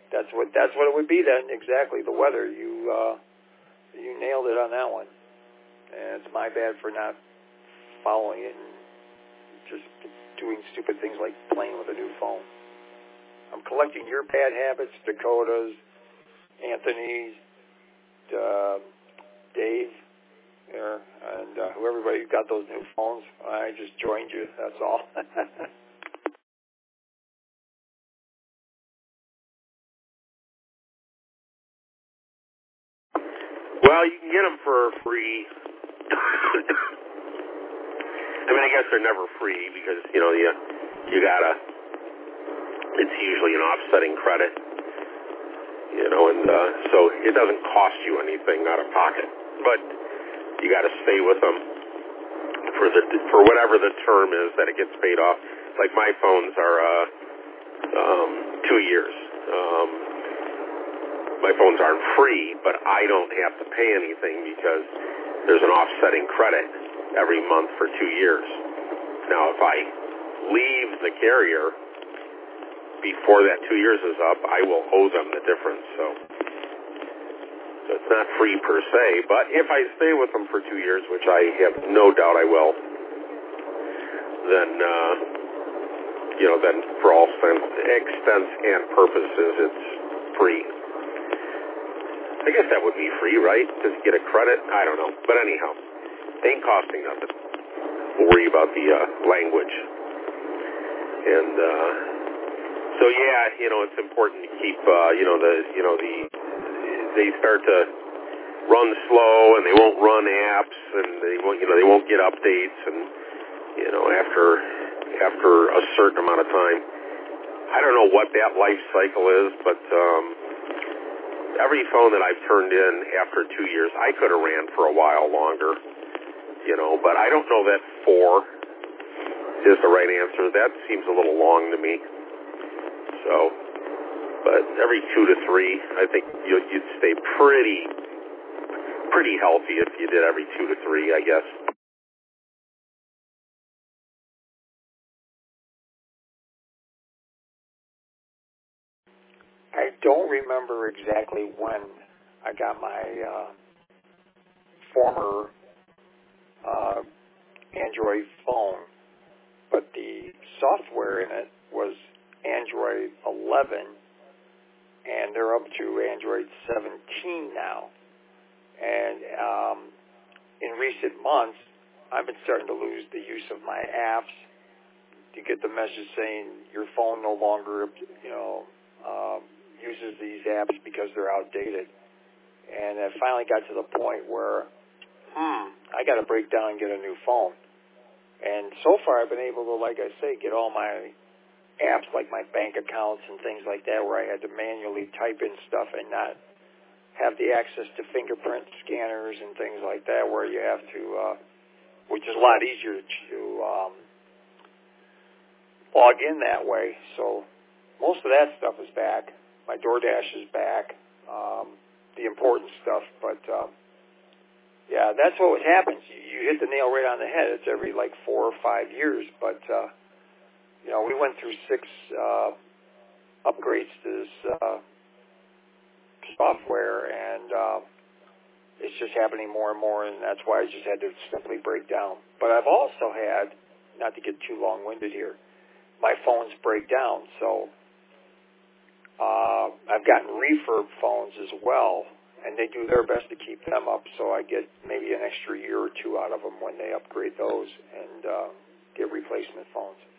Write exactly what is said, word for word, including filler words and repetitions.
That's what that's what it would be then. Exactly, the weather. You uh, you nailed it on that one. And it's my bad for not following it and just doing stupid things like playing with a new phone. I'm collecting your bad habits, Dakota's, Anthony's, uh, Dave, there, and uh, who everybody who got those new phones. I just joined you. That's all. Well, you can get them for free. I mean, I guess they're never free because, you know, you, you gotta, it's usually an offsetting credit, you know, and uh, so it doesn't cost you anything out of pocket, but you gotta stay with them for the, for whatever the term is that it gets paid off. Like my phones are uh, um, two years. Um, my phones aren't free, but I don't have to pay anything because there's an offsetting credit every month for two years. Now, if I leave the carrier before that two years is up, I will owe them the difference. So, so it's not free per se, but if I stay with them for two years, which I have no doubt I will, then, uh, you know, then for all extents and purposes, it's free. I guess that would be free, right? Does it get a credit? I don't know. But anyhow, it ain't costing nothing. We'll worry about the uh, language. And uh, so, yeah, you know, it's important to keep, uh, you know, the, you know, the, they start to run slow and they won't run apps and they won't, you know, they won't get updates and, you know, after, after a certain amount of time. I don't know what that life cycle is, but, um, every phone that I've turned in after two years, I could have ran for a while longer, you know, but I don't know that four is the right answer. That seems a little long to me. So, but every two to three, I think you'd, you'd stay pretty, pretty healthy if you did every two to three, I guess. I don't remember exactly when I got my uh, former uh, Android phone, but the software in it was Android eleven, and they're up to Android seventeen now. And um, in recent months, I've been starting to lose the use of my apps. You get the message saying your phone no longer, you know, um, uses these apps because they're outdated. And I finally got to the point where, hmm, I got to break down and get a new phone. And so far I've been able to, like I say, get all my apps like my bank accounts and things like that where I had to manually type in stuff and not have the access to fingerprint scanners and things like that where you have to, uh, which is a lot easier to um, log in that way. So most of that stuff is back. My DoorDash is back, um, the important stuff. But, uh, yeah, that's what happens. You, you hit the nail right on the head. It's every, like, four or five years. But, uh, you know, we went through six uh, upgrades to this uh, software, and uh, it's just happening more and more, and that's why I just had to simply break down. But I've also had, not to get too long-winded here, my phones break down, so uh, I've gotten refurb phones as well, and they do their best to keep them up, so I get maybe an extra year or two out of them when they upgrade those and uh, get replacement phones.